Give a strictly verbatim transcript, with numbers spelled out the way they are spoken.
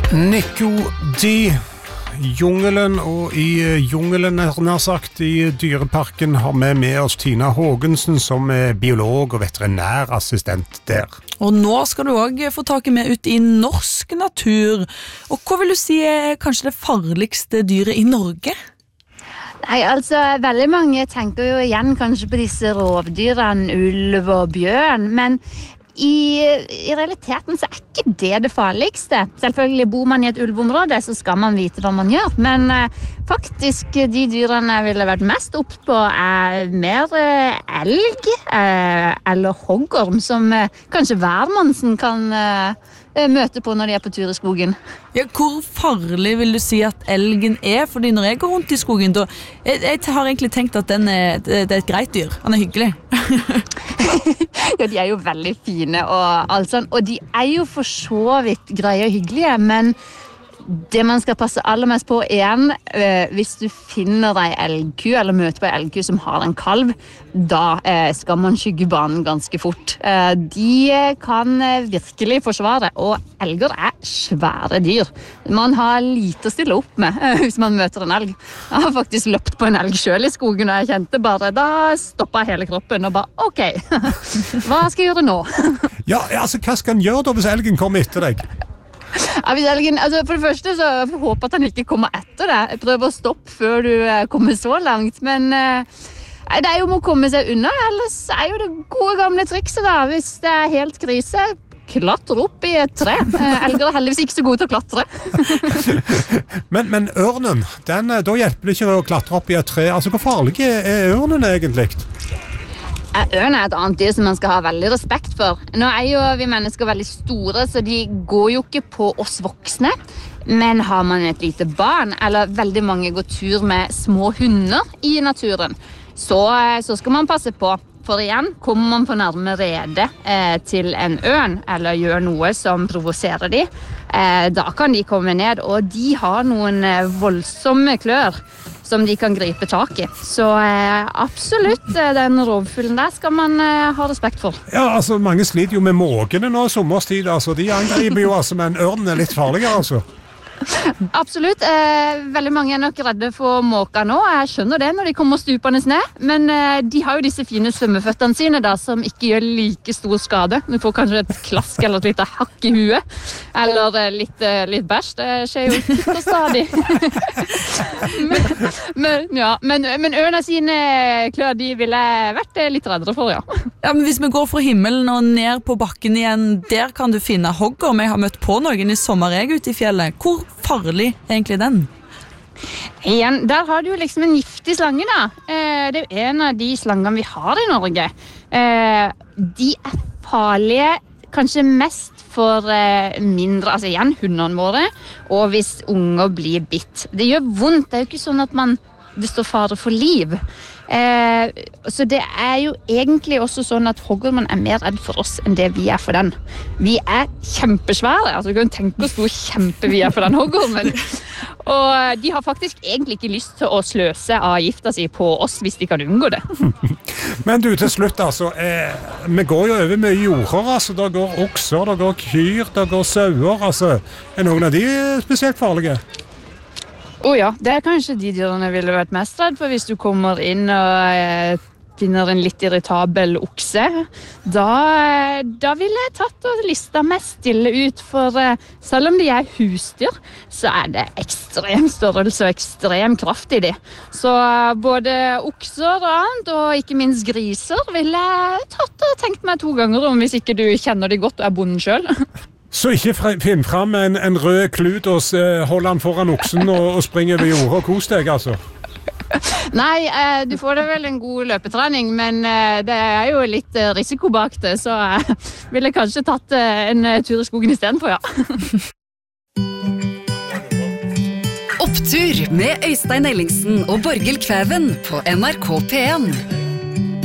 Nico D. Jungelen, og i jungelen, nær sagt, i dyreparken har vi med oss Tina Hågensen som er biolog og veterinærassistent der. Og nå skal du også få tak i med ut i norsk natur. Og hva vil du si er kanskje det farligste dyret i Norge? Nei, altså, veldig mange tenker jo igjen kanskje på disse rovdyrene, ulv og bjørn, men I, I realiteten så er ikke det det farligste. Selvfølgelig bor man i et ulveområde, så skal man vite hva man gjør. Men eh, faktisk de dyrene jeg ville vært mest opp på er mer eh, elg eh, eller hoggorm, som eh, kanskje hvermannsen kan eh, møte på når de er på tur i skogen. Ja, hvor farlig vil du si at elgen er? Fordi når jeg går rundt i skogen, da, jeg, jeg har egentlig tenkt at den er, det er et greit dyr. Han er hyggelig. Ja, de er jo veldig fine, og, altså, og de er jo for så vidt greie og hyggelige, men det man skal passe aller mest på igjen, eh, hvis du finner en elgku eller møter på en elgku som har en kalv, da eh, skal man skygge banen ganske fort. Eh, de kan eh, virkelig forsvare, og elger er svære dyr. Man har lite å stille opp med eh, hvis man møter en elg. Jeg har faktisk løpt på en elg selv i skogen, og jeg kjente bare, da stoppet hele kroppen og bare, ok, hva skal jeg gjøre nå? Ja, altså, hva skal han gjøre da hvis elgen kommer etter deg? Ja, hvis elgen, altså for det første så håper at han ikke kommer etter deg. Jeg prøver å stoppe før du kommer så langt, men eh, det er jo må komme seg unna, ellers er jo det gode gamle trikset da. Hvis det er helt krise, klatre opp i et tre. Eh, elger er heldigvis ikke så gode til å klatre. men, men ørnen, den, da hjelper det ikke å klatre opp i et tre. Altså, hvor farlig er ørnen egentlig? Ørn er et annet dyr som man skal ha veldig respekt for. Nå er jo vi mennesker veldig store, så de går jo ikke på oss voksne. Men har man et lite barn, eller veldig mange går tur med små hunder i naturen, så, så skal man passe på. For igjen, kommer man på nærme rede eh, til en ørn, eller gjør noe som provoserer de, eh, da kan de komme ned, og de har noen eh, voldsomme klør som de kan gripe tak i. Så eh, absolutt, eh, den rovfuglen der skal man eh, ha respekt for. Ja, altså, mange sliter jo med måkene nå i sommerstid, altså. De angriper jo, altså, men ørnen er litt farligere, altså. Absolutt. Eh, veldig mange er nok redde for måker nå. Jeg skjønner det når de kommer stupende ned. Men eh, de har jo disse fine svømmeføttene sine da, som ikke gjør like stor skade. Du får kanskje et klask eller et lite hakk i huet. Eller eh, litt, eh, litt bæsj. Det skjer jo ikke stadig. men, men, ja. men, men ørene sine klør, de ville vært litt reddere for, ja. Ja, men hvis vi går fra himmelen og ned på bakken igjen, der kan du finne hoggorm. Jeg har møtt på noen i sommer jeg ute i fjellet. Hvor farlig er egentlig den? Igjen, der har du jo liksom en giftig slange da. Eh, det er jo en av de slangene vi har i Norge. Eh, de er farlige kanskje mest for eh, mindre, altså igjen hundene våre, og hvis unger blir bitt. Det gjør vondt, det er jo ikke sånn at man, det står fare for liv. Eh, så det er jo egentlig også sånn at hoggormen er mer redd for oss enn det vi er for den. Vi er kjempesvære, altså du kan tenke oss hvor kjempe vi er for den hoggormen. Og de har faktisk egentlig ikke lyst til å sløse av gifta si på oss hvis de kan unngå det. Men du, til slutt altså, eh, vi går jo over med jorder, altså. Det går okser, det går kyr, det går sauer, altså. Er noen av de spesielt farlige? Å oh ja, det er kanskje de dyrene ville vært mest redd for hvis du kommer inn og eh, finner en litt irritabel okse. Da, eh, da ville jeg tatt og listet meg stille ut, for eh, selv om de er husdyr, så er det ekstrem størrelse og ekstrem kraft i de. Så eh, både okser og annet, og ikke minst griser, ville jeg tatt og tenkt meg to ganger om hvis ikke du kjenner de godt og er bonden selv. Så ikke finn frem en, en rød klut og uh, hold han foran oksen og, og spring over jordet og kos deg, altså? Nei, eh, du får da vel en god løpetrening, men eh, det er jo litt eh, risiko bak det, så eh, ville jeg kanskje tatt eh, en tur i skogen i stedet for, ja. Opptur med Øystein Ellingsen og Borghild Kvæven på N R K P en.